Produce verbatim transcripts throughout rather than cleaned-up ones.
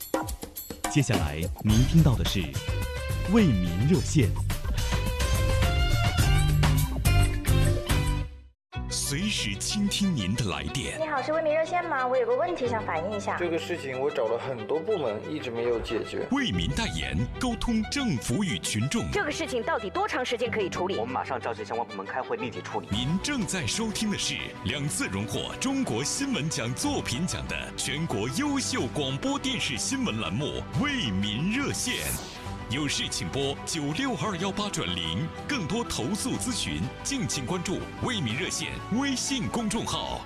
接下来您听到的是为民热线。随时倾听您的来电。 你好，是为民热线吗？我有个问题想反映一下。 这个事情我找了很多部门，一直没有解决。 为民代言，沟通政府与群众。 这个事情到底多长时间可以处理？ 我们马上召集相关部门开会，立即处理。 您正在收听的是两次荣获中国新闻奖作品奖的全国优秀广播电视新闻栏目《为民热线》。有事请拨九六二幺八转零，更多投诉咨询，敬请关注为民热线微信公众号。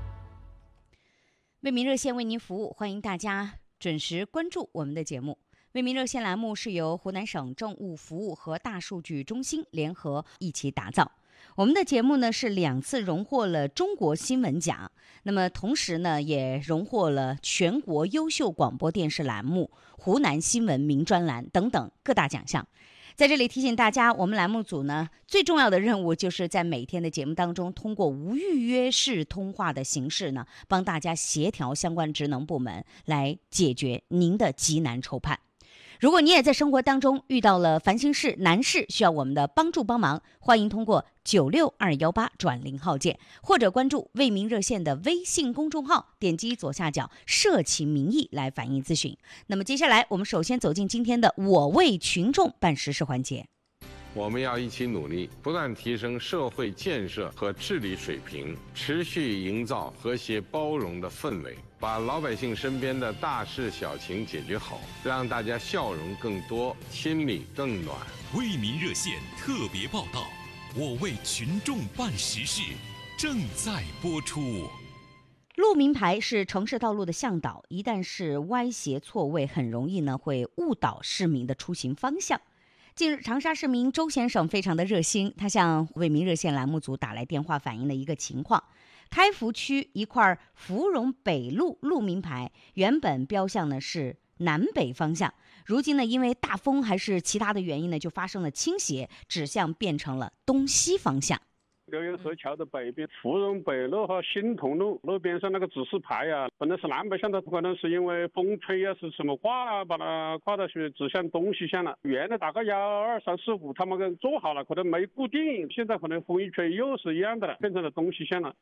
为民热线为您服务，欢迎大家准时关注我们的节目。为民热线栏目是由湖南省政务服务和大数据中心联合一起打造。我们的节目呢是两次荣获了中国新闻奖，那么同时呢也荣获了全国优秀广播电视栏目、湖南新闻名专栏等等各大奖项。在这里提醒大家，我们栏目组呢最重要的任务就是在每天的节目当中，通过无预约式通话的形式呢，帮大家协调相关职能部门来解决您的急难愁盼。如果你也在生活当中遇到了烦心事、难事，需要我们的帮助帮忙，欢迎通过九六二幺八转零号键，或者关注为民热线的微信公众号，点击左下角社企民意来反映咨询。那么接下来我们首先走进今天的我为群众办实事环节。 我们要一起努力，不断提升社会建设和治理水平，持续营造和谐包容的氛围，把老百姓身边的大事小情解决好，让大家笑容更多，心里更暖。 为民热线特别报道，我为群众办实事，正在播出。 路名牌是城市道路的向导，一旦是歪斜错位，很容易呢会误导市民的出行方向。近日，长沙市民周先生非常的热心，他向为民热线栏目组打来电话，反映了一个情况：开福区一块芙蓉北路路名牌原本标向呢是南北方向，如今呢因为大风还是其他的原因呢，就发生了倾斜，指向变成了东西方向。 六元河桥的北边，芙蓉北路和新同路路边上那个指示牌呀、啊，本来是南北向的，可能是因为风吹呀、啊，是什么刮啊，把它刮到去指向东西向了。原来大概幺二三四五他们给做好了，可能没固定，现在可能风一吹又是一样的了，变成了东西向了。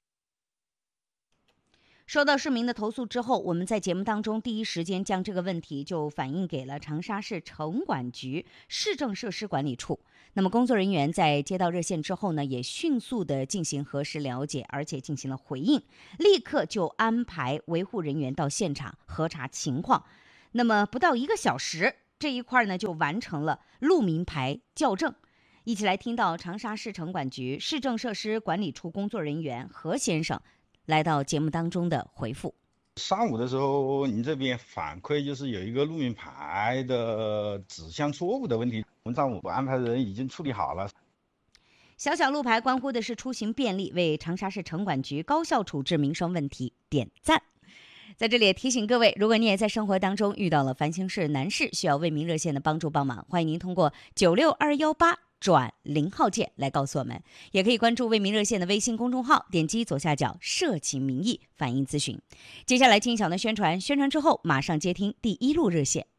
收到市民的投诉之后，我们在节目当中第一时间将这个问题就反映给了长沙市城管局市政设施管理处。那么工作人员在接到热线之后呢，也迅速的进行核实了解，而且进行了回应，立刻就安排维护人员到现场核查情况。那么不到一个小时，这一块呢就完成了路名牌校正。一起来听到长沙市城管局市政设施管理处工作人员何先生来到节目当中的回复。 上午的时候，您这边反馈就是有一个路名牌的指向错误的问题，我们上午安排的人已经处理好了。 小小路牌关乎的是出行便利，为长沙市城管局高效处置民生问题点赞。在这里也提醒各位，如果你也在生活当中遇到了烦心事、难事，需要为民热线的帮助帮忙，欢迎您通过九六二幺八转零号键来告诉我们，也可以关注为民热线的微信公众号，点击左下角社企民意反映咨询。接下来进行小的宣传，宣传之后马上接听第一路热线。